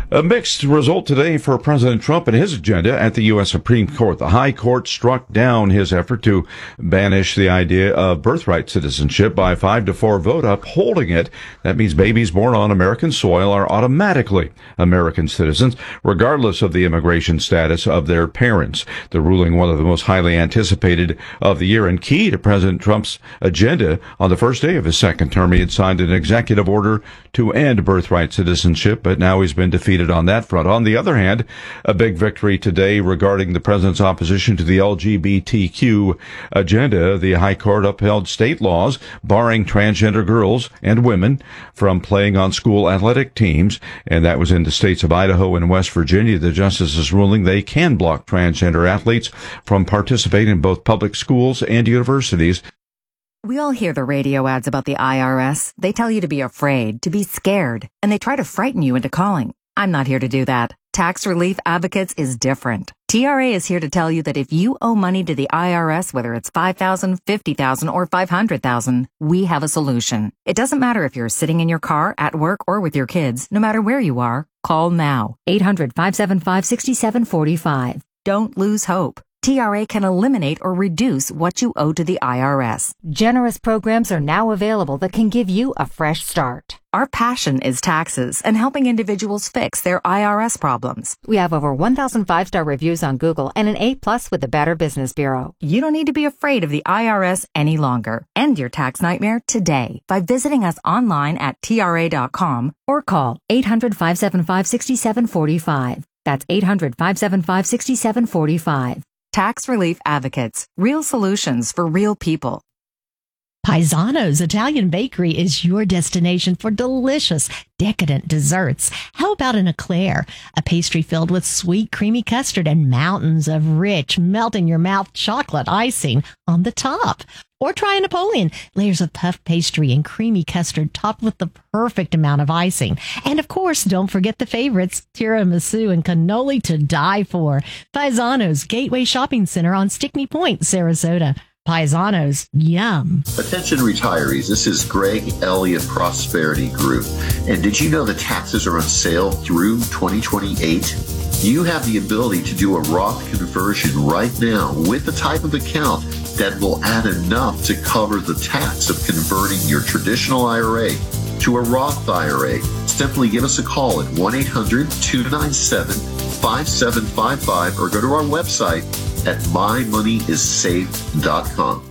A mixed result today for President Trump and his agenda at the U.S. Supreme Court. The High Court struck down his effort to banish the idea of birthright citizenship by 5-4 vote, upholding it. That means babies born on American soil are automatically American citizens, regardless of the immigration status of their parents. The ruling, one of the most highly anticipated of the year and key to President Trump's agenda. On the first day of his second term, he had signed an executive order to end birthright citizenship, but now he's been defeated on that front. On the other hand, a big victory today regarding the president's opposition to the LGBTQ agenda. The High Court upheld state laws barring transgender girls and women from playing on school athletic teams, and that was in the states of Idaho and West Virginia. The justices ruling they can block transgender athletes from participating in both public schools and universities. We all hear the radio ads about the IRS. They tell you to be afraid, to be scared, and they try to frighten you into calling. I'm not here to do that. Tax Relief Advocates is different. TRA is here to tell you that if you owe money to the IRS, whether it's $5,000, $50,000, or $500,000, we have a solution. It doesn't matter if you're sitting in your car, at work, or with your kids. No matter where you are, call now. 800-575-6745. Don't lose hope. TRA can eliminate or reduce what you owe to the IRS. Generous programs are now available that can give you a fresh start. Our passion is taxes and helping individuals fix their IRS problems. We have over 1,000 5-star reviews on Google and an A+ with the Better Business Bureau. You don't need to be afraid of the IRS any longer. End your tax nightmare today by visiting us online at TRA.com or call 800-575-6745. That's 800-575-6745. Tax Relief Advocates. Real solutions for real people. Paisano's Italian Bakery is your destination for delicious, decadent desserts. How about an eclair, a pastry filled with sweet, creamy custard and mountains of rich, melt-in-your-mouth chocolate icing on the top? Or try a Napoleon, layers of puff pastry and creamy custard topped with the perfect amount of icing. And of course, don't forget the favorites, tiramisu and cannoli to die for. Paisano's Gateway Shopping Center on Stickney Point, Sarasota. Paisano's, yum. Attention retirees, this is Greg Elliott Prosperity Group. And did you know that taxes are on sale through 2028? You have the ability to do a Roth conversion right now with the type of account that will add enough to cover the tax of converting your traditional IRA to a Roth IRA. Simply give us a call at 1-800-297-5755 or go to our website at mymoneyissafe.com.